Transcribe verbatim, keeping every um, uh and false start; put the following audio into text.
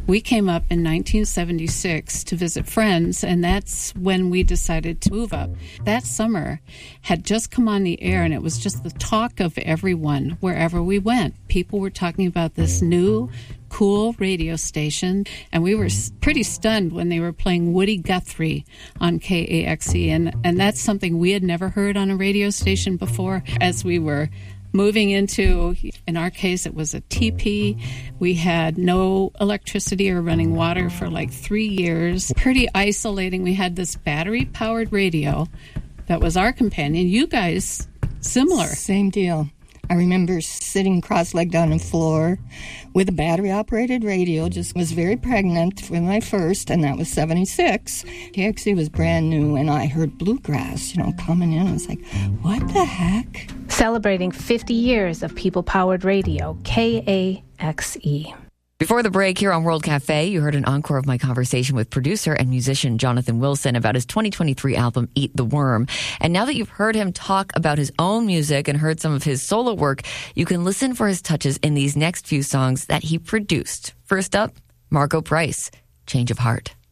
We came up in nineteen seventy-six to visit friends, and that's when we decided to move up. That summer had just come on the air, and it was just the talk of everyone wherever we went. People were talking about this new, cool radio station, and we were pretty stunned when they were playing Woody Guthrie on K A X E, and, and that's something we had never heard on a radio station before. As we were moving into, in our case, it was a teepee. We had no electricity or running water for like three years. Pretty isolating. We had this battery-powered radio that was our companion. You guys, similar. Same deal. I remember sitting cross-legged on the floor with a battery-operated radio. Just was very pregnant with my first, and that was seventy-six. K X E was brand new, and I heard bluegrass, you know, coming in. I was like, what the heck? Celebrating fifty years of people-powered radio, K A X E. Before the break here on World Cafe, you heard an encore of my conversation with producer and musician Jonathan Wilson about his twenty twenty-three album, Eat the Worm. And now that you've heard him talk about his own music and heard some of his solo work, you can listen for his touches in these next few songs that he produced. First up, Margo Price, Change of Heart.